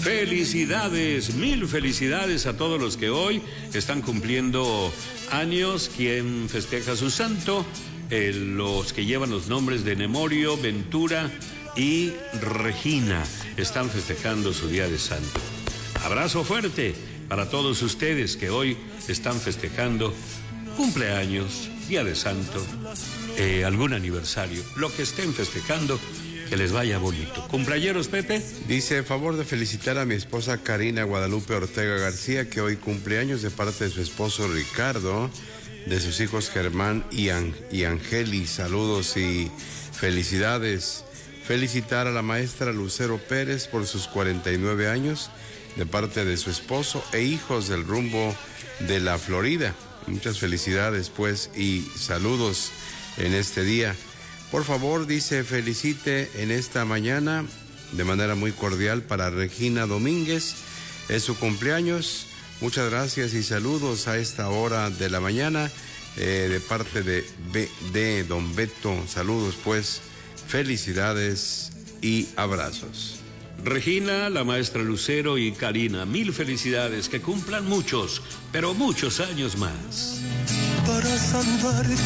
Felicidades, mil felicidades a todos los que hoy están cumpliendo años. Quien festeja su santo, los que llevan los nombres de Nemorio, Ventura y Regina, están festejando su día de santo. Abrazo fuerte para todos ustedes que hoy están festejando cumpleaños, día de santo, algún aniversario, lo que estén festejando. Que les vaya bonito. ¿Cumpleañeros, Pepe? Dice, favor de felicitar a mi esposa Karina Guadalupe Ortega García, que hoy cumpleaños, de parte de su esposo Ricardo, de sus hijos Germán y Angeli. Saludos y felicidades. Felicitar a la maestra Lucero Pérez por sus 49 años, de parte de su esposo e hijos del rumbo de la Florida. Muchas felicidades, pues, y saludos en este día. Por favor, dice, felicite en esta mañana de manera muy cordial para Regina Domínguez. Es su cumpleaños. Muchas gracias y saludos a esta hora de la mañana de parte de don Beto. Saludos, pues, felicidades y abrazos. Regina, la maestra Lucero y Karina, mil felicidades, que cumplan muchos, pero muchos años más. Para saludarte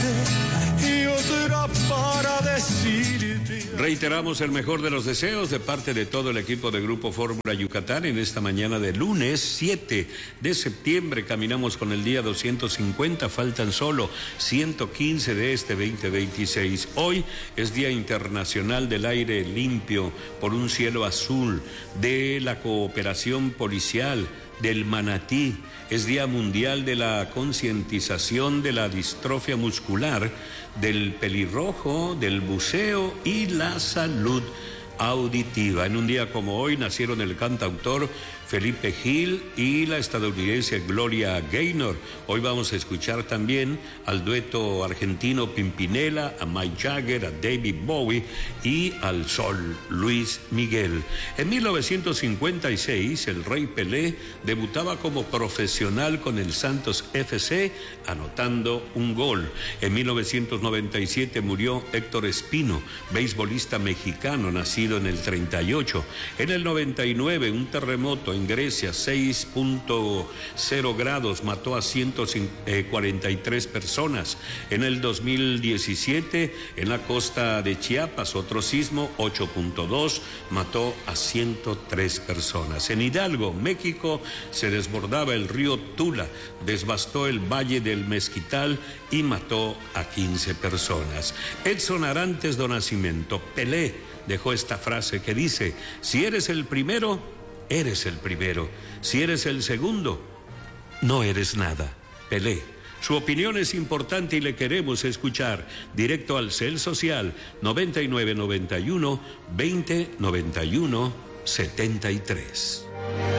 y otra para decirte. Reiteramos el mejor de los deseos de parte de todo el equipo de Grupo Fórmula Yucatán en esta mañana de lunes 7 de septiembre. Caminamos con el día 250, faltan solo 115 de este 2026. Hoy es Día Internacional del Aire Limpio por un Cielo Azul, de la cooperación policial, del manatí. Es Día Mundial de la concientización de la distrofia muscular, del pelirrojo, del buceo y la salud auditiva. En un día como hoy nacieron el cantautor Felipe Gil y la estadounidense Gloria Gaynor. Hoy vamos a escuchar también al dueto argentino Pimpinela, a Mike Jagger, a David Bowie y al Sol Luis Miguel. En 1956, el Rey Pelé debutaba como profesional con el Santos FC, anotando un gol. En 1997 murió Héctor Espino, beisbolista mexicano, nacido en el 38. En el 99, un terremoto en Grecia, 6.0 grados, mató a 143 personas. En el 2017, en la costa de Chiapas, otro sismo, 8.2, mató a 103 personas. En Hidalgo, México, se desbordaba el río Tula, devastó el valle del Mezquital y mató a 15 personas. Edson Arantes do Nascimento, Pelé, dejó esta frase que dice: si eres el primero, eres el primero. Si eres el segundo, no eres nada. Pelé. Su opinión es importante y le queremos escuchar. Directo al CEL Social 9991 2091 73.